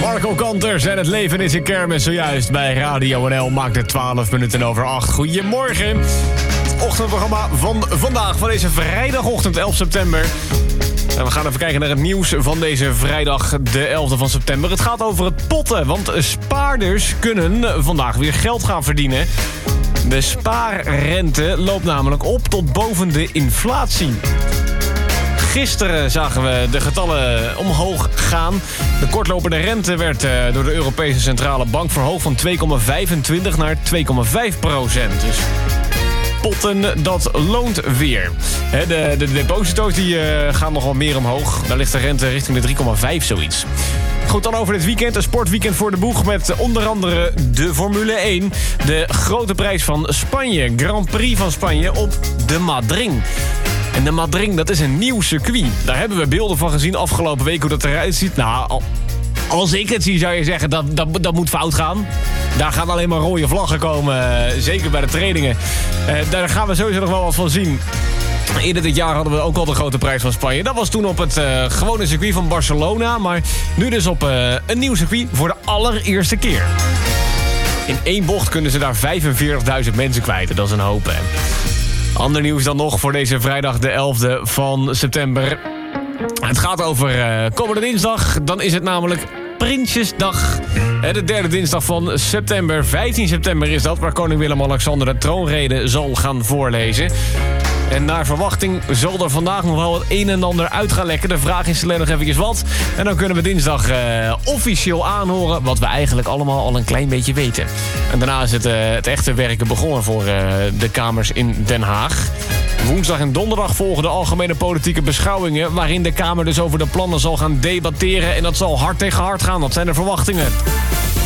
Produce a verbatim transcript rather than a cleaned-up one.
Marco Kanters en het leven is een kermis zojuist bij Radio N L. Maakt het twaalf minuten over acht. Goedemorgen. Het ochtendprogramma van vandaag, van deze vrijdagochtend elf september. En we gaan even kijken naar het nieuws van deze vrijdag de elfde van september. Het gaat over het potten, want spaarders kunnen vandaag weer geld gaan verdienen. De spaarrente loopt namelijk op tot boven de inflatie. Gisteren zagen we de getallen omhoog gaan. De kortlopende rente werd uh, door de Europese Centrale Bank verhoogd van twee komma vijfentwintig naar twee komma vijf procent. Dus potten, dat loont weer. He, de, de deposito's die, uh, gaan nog wel meer omhoog. Daar ligt de rente richting de drie komma vijf zoiets. Goed, dan over dit weekend. Een sportweekend voor de boeg met onder andere de Formule één. De grote prijs van Spanje. Grand Prix van Spanje op de Madrid. En de Madrid, dat is een nieuw circuit. Daar hebben we beelden van gezien afgelopen week hoe dat eruit ziet. Nou, al, als ik het zie zou je zeggen, dat, dat, dat moet fout gaan. Daar gaan alleen maar rode vlaggen komen, uh, zeker bij de trainingen. Uh, daar gaan we sowieso nog wel wat van zien. Eerder dit jaar hadden we ook al de grote prijs van Spanje. Dat was toen op het uh, gewone circuit van Barcelona. Maar nu dus op uh, een nieuw circuit voor de allereerste keer. In één bocht kunnen ze daar vijfenveertigduizend mensen kwijt. Dat is een hoop, hè. Ander nieuws dan nog voor deze vrijdag de elfde van september. Het gaat over uh, komende dinsdag. Dan is het namelijk Prinsjesdag. De derde dinsdag van september. vijftien september is dat, waar koning Willem-Alexander de troonrede zal gaan voorlezen. En naar verwachting zal er vandaag nog wel het een en ander uit gaan lekken. De vraag is alleen nog eventjes wat. En dan kunnen we dinsdag uh, officieel aanhoren wat we eigenlijk allemaal al een klein beetje weten. En daarna is het, uh, het echte werken begonnen voor uh, de Kamers in Den Haag. Woensdag en donderdag volgen de algemene politieke beschouwingen, waarin de Kamer dus over de plannen zal gaan debatteren. En dat zal hard tegen hard gaan, dat zijn de verwachtingen.